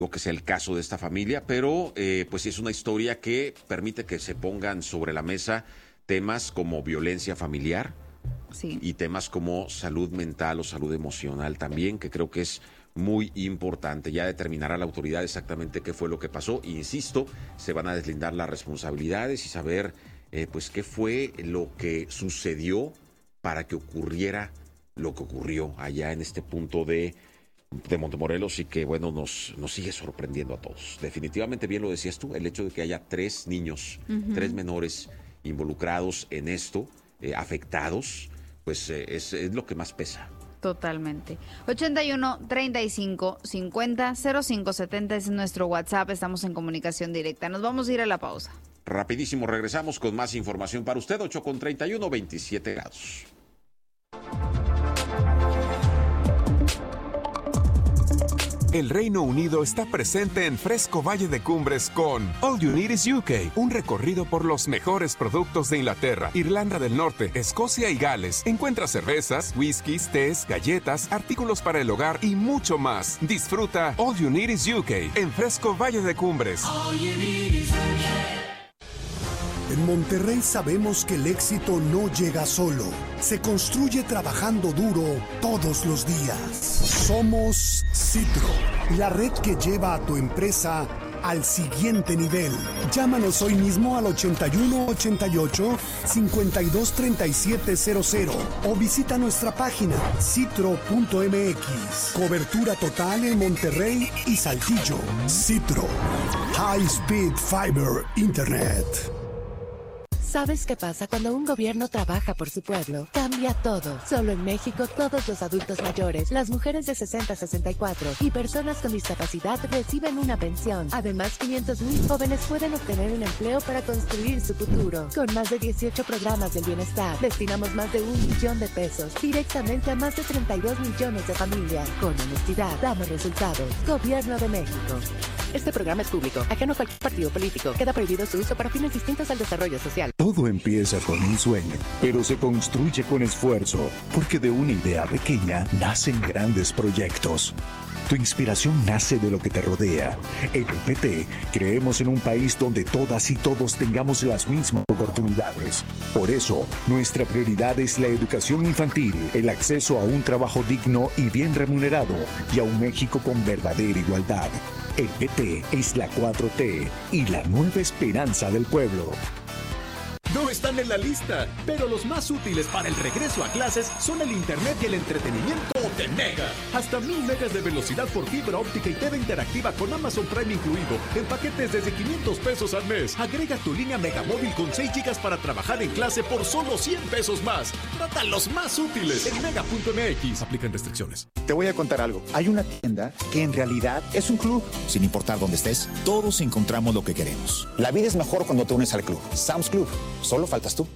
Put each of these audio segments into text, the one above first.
lo que sea el caso de esta familia, pero pues sí es una historia que permite que se pongan sobre la mesa temas como violencia familiar, sí, y temas como salud mental o salud emocional también, que creo que es muy importante. Ya determinará la autoridad exactamente qué fue lo que pasó. Insisto, se van a deslindar las responsabilidades y saber pues qué fue lo que sucedió para que ocurriera lo que ocurrió allá en este punto de Montemorelos, y que bueno, nos sigue sorprendiendo a todos. Definitivamente, bien lo decías tú, el hecho de que haya 3 niños, 3 menores involucrados en esto, afectados, pues es lo que más pesa. Totalmente. 81 35 50 05 70 es nuestro WhatsApp. Estamos en comunicación directa. Nos vamos a ir a la pausa. Rapidísimo, regresamos con más información para usted. 8:31, 27 grados. El Reino Unido está presente en Fresco Valle de Cumbres con All You Need Is UK, un recorrido por los mejores productos de Inglaterra, Irlanda del Norte, Escocia y Gales. Encuentra cervezas, whiskies, tés, galletas, artículos para el hogar y mucho más. Disfruta All You Need Is UK en Fresco Valle de Cumbres. All you need is UK. En Monterrey sabemos que el éxito no llega solo, se construye trabajando duro todos los días. Somos Citro, la red que lleva a tu empresa al siguiente nivel. Llámanos hoy mismo al 8188-523700 o visita nuestra página citro.mx. Cobertura total en Monterrey y Saltillo. Citro, High Speed Fiber Internet. ¿Sabes qué pasa cuando un gobierno trabaja por su pueblo? Cambia todo. Solo en México, todos los adultos mayores, las mujeres de 60 a 64 y personas con discapacidad reciben una pensión. Además, 500,000 jóvenes pueden obtener un empleo para construir su futuro. Con más de 18 programas del bienestar, destinamos más de 1 millón de pesos directamente a más de 32 millones de familias. Con honestidad, damos resultados. Gobierno de México. Este programa es público, ajeno a cualquier partido político. Queda prohibido su uso para fines distintos al desarrollo social. Todo empieza con un sueño, pero se construye con esfuerzo, porque de una idea pequeña nacen grandes proyectos. Tu inspiración nace de lo que te rodea. En el PT creemos en un país donde todas y todos tengamos las mismas oportunidades. Por eso, nuestra prioridad es la educación infantil, el acceso a un trabajo digno y bien remunerado, y a un México con verdadera igualdad. El PT es la 4T y la nueva esperanza del pueblo. No están en la lista, pero los más útiles para el regreso a clases son el internet y el entretenimiento de Mega. Hasta 1000 megas de velocidad por fibra óptica y TV interactiva con Amazon Prime incluido, en paquetes desde 500 pesos al mes. Agrega tu línea Megamóvil con 6 gigas para trabajar en clase por solo 100 pesos más. Trata los más útiles en mega.mx. Aplican restricciones. Te voy a contar algo. Hay una tienda que en realidad es un club. Sin importar dónde estés, todos encontramos lo que queremos. La vida es mejor cuando te unes al club. Sam's Club. Solo faltas tú.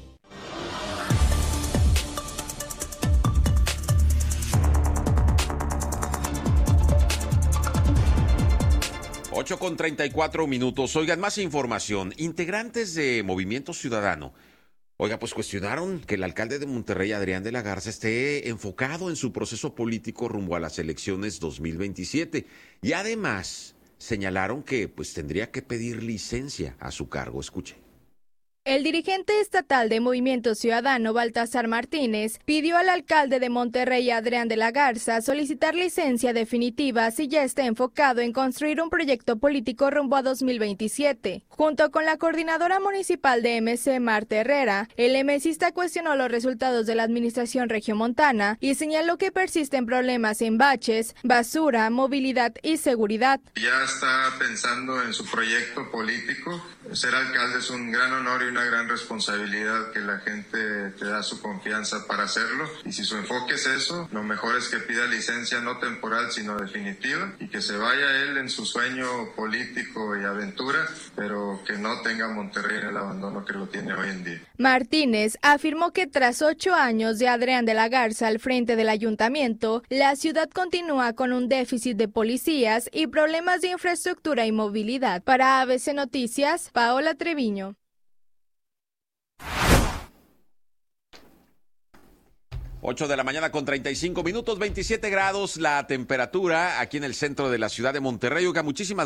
Ocho con 34 minutos. Oigan, más información. Integrantes de Movimiento Ciudadano, pues cuestionaron que el alcalde de Monterrey, Adrián de la Garza, esté enfocado en su proceso político rumbo a las elecciones 2027. Y además señalaron que pues tendría que pedir licencia a su cargo. Escuche. El dirigente estatal de Movimiento Ciudadano, Baltasar Martínez, pidió al alcalde de Monterrey, Adrián de la Garza, solicitar licencia definitiva si ya está enfocado en construir un proyecto político rumbo a 2027. Junto con la coordinadora municipal de MC, Marta Herrera, el MCista cuestionó los resultados de la administración regiomontana y señaló que persisten problemas en baches, basura, movilidad y seguridad. Ya está pensando en su proyecto político. Ser alcalde es un gran honor y una gran responsabilidad, que la gente te da su confianza para hacerlo, y si su enfoque es eso, lo mejor es que pida licencia no temporal sino definitiva, y que se vaya él en su sueño político y aventura, pero que no tenga Monterrey en el abandono que lo tiene hoy en día. Martínez afirmó que tras 8 años de Adrián de la Garza al frente del ayuntamiento, la ciudad continúa con un déficit de policías y problemas de infraestructura y movilidad. Para ABC Noticias, Paola Treviño. 8 de la mañana con 35 minutos, 27 grados la temperatura aquí en el centro de la ciudad de Monterrey. Oiga, muchísimas